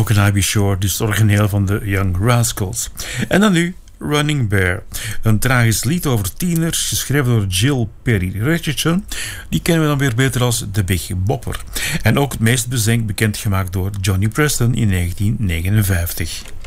Can I Be Sure, dus het origineel van de Young Rascals. En dan nu Running Bear, een tragisch lied over tieners, geschreven door Jill Perry Richardson. Die kennen we dan weer beter als de Big Bopper. En ook het meest bekendgemaakt door Johnny Preston in 1959.